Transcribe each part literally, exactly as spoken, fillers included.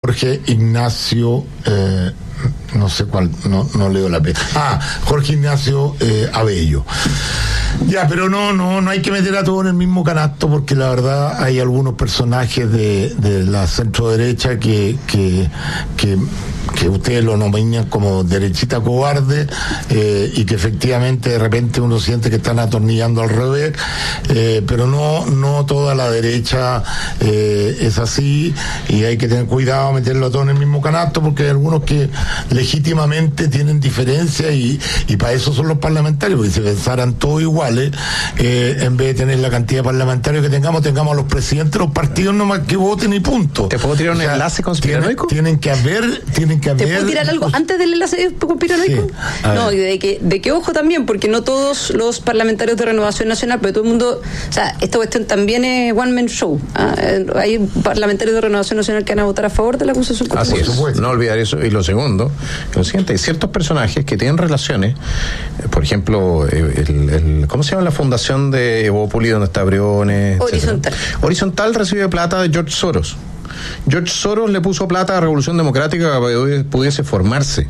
Jorge Ignacio, eh, no sé cuál, no, no leo la P. Ah, Jorge Ignacio eh, Abello. Ya, pero no, no, no hay que meter a todo en el mismo canasto, porque la verdad hay algunos personajes de, de la centro derecha que, que, que que ustedes lo nominan como derechita cobarde, eh, y que efectivamente de repente uno siente que están atornillando al revés, eh, pero no no toda la derecha eh, es así, y hay que tener cuidado meterlo a todo en el mismo canasto, porque hay algunos que legítimamente tienen diferencias, y, y para eso son los parlamentarios, porque si pensaran todos iguales, eh, en vez de tener la cantidad de parlamentarios que tengamos, tengamos a los presidentes de los partidos nomás que voten y punto. ¿Te puedo tirar un o sea, enlace conspiranoico? Tienen, tienen que haber, tienen que haber. ¿Te puedo tirar algo antes del enlace conspiranoico? Sí, no, y de que, de que ojo también, porque no todos los parlamentarios de Renovación Nacional, pero todo el mundo, o sea, esta cuestión también es one man show. ¿Ah? Hay parlamentarios de Renovación Nacional que van a votar a favor de la acusación. Así es, no olvidar eso. Y lo segundo, lo siguiente, hay ciertos personajes que tienen relaciones, por ejemplo, el, el, ¿cómo se llama la fundación de Evópoli, donde está Briones? Horizontal. etcétera? Horizontal recibe plata de George Soros. George Soros le puso plata a Revolución Democrática para que pudiese formarse.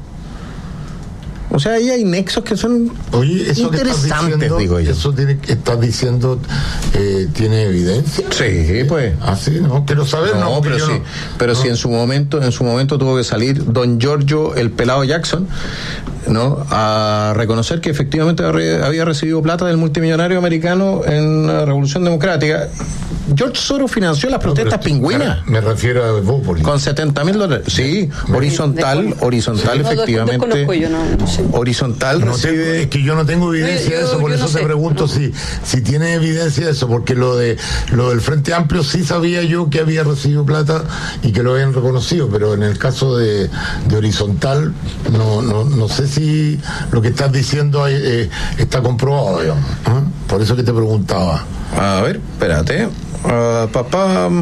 O sea, ahí hay nexos que son Oye, eso interesantes, que diciendo, digo yo. Eso tiene, que estás diciendo, eh, ¿tiene evidencia? Sí, pues. Ah, sí, no, quiero saber. No, no pero sí, no, pero no. sí en su momento, en su momento tuvo que salir don Giorgio, el pelado Jackson, ¿no? A reconocer que efectivamente había recibido plata del multimillonario americano en la Revolución Democrática. George Soros financió las protestas no, pingüinas. Me, me refiero a Evópoli. Con setenta mil dólares. Sí, sí. horizontal, de, horizontal, sí. efectivamente. No, yo, no, no sé. Horizontal no recibe. Tengo, es que yo no tengo evidencia yo, de eso, por eso no te sé. pregunto no. si, si tiene evidencia de eso, porque lo de lo del Frente Amplio sí sabía yo que había recibido plata y que lo habían reconocido, pero en el caso de, de Horizontal, no, no, no sé si lo que estás diciendo eh, está comprobado, digamos. ¿Ah? Por eso que te preguntaba. A ver, espérate. Uh, papá,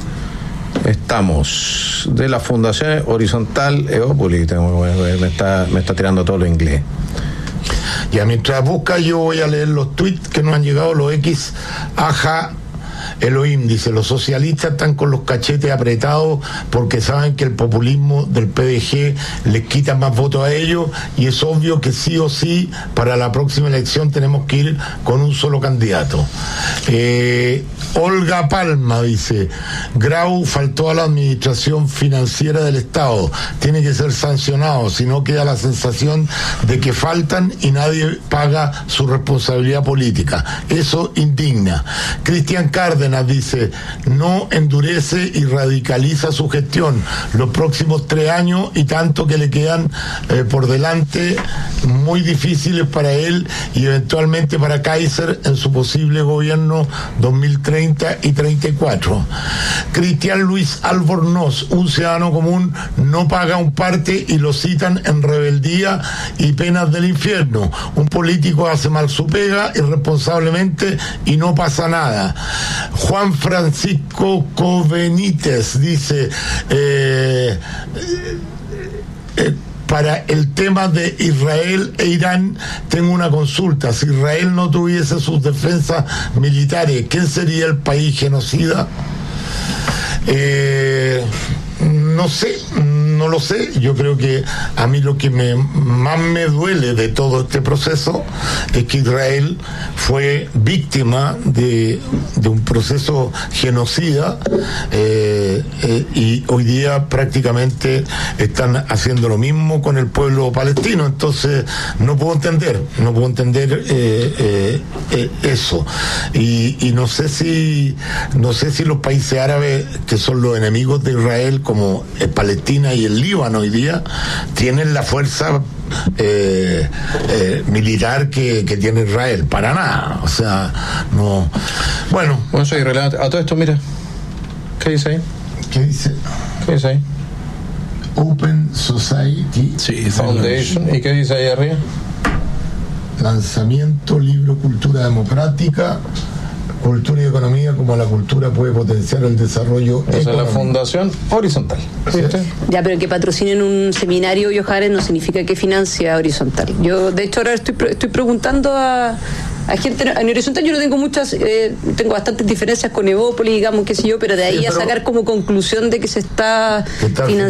estamos de la Fundación Horizontal Evópoli. Me está, me está tirando todo lo inglés. Ya, mientras busca, yo voy a leer los tweets que nos han llegado, los X. Aja Elohim dice: los socialistas están con los cachetes apretados porque saben que el populismo del P D G les quita más votos a ellos, y es obvio que sí o sí para la próxima elección tenemos que ir con un solo candidato. eh, Olga Palma dice: Grau faltó a la administración financiera del Estado, tiene que ser sancionado, si no queda la sensación de que faltan y nadie paga su responsabilidad política. Eso indigna. Cristian Cárdenas dice: no endurece y radicaliza su gestión los próximos tres años y tanto que le quedan eh, por delante, muy difíciles para él y eventualmente para Kaiser en su posible gobierno dos mil treinta y treinta y cuatro. Cristian Luis Albornoz: un ciudadano común no paga un parte y lo citan en rebeldía y penas del infierno. Un político hace mal su pega irresponsablemente y no pasa nada. Juan Francisco Covenites dice: eh, eh, para el tema de Israel e Irán tengo una consulta. Si Israel no tuviese sus defensas militares, ¿quién sería el país genocida? Eh, no sé, no lo sé. Yo creo que a mí lo que me, más me duele de todo este proceso es que Israel fue víctima de, de un proceso genocida, eh, eh, y hoy día prácticamente están haciendo lo mismo con el pueblo palestino. Entonces no puedo entender, no puedo entender eh, eh, eh, eso. Y, y no sé si, no sé si los países árabes, que son los enemigos de Israel, como eh, Palestina y el Líbano hoy día, tienen la fuerza eh, eh, militar que, que tiene Israel. Para nada. O sea, no. Bueno. Bueno, soy irrelevante. A todo esto, mira. ¿Qué dice ahí? ¿Qué dice? ¿Qué dice ahí? Open Society sí, Foundation. ¿Y qué dice ahí arriba? Lanzamiento, libro Cultura Democrática, Cultura y Economía, como la cultura puede potenciar el desarrollo económico. Esa es la Fundación Horizontal. ¿Sí? Ya, pero que patrocinen un seminario, Johannes, no significa que financia Horizontal. Yo, de hecho, ahora estoy, estoy preguntando a, a gente. En Horizontal yo no tengo muchas, eh, tengo bastantes diferencias con Evópoli, digamos, qué sé yo, pero de ahí sí, pero a sacar como conclusión de que se está financiando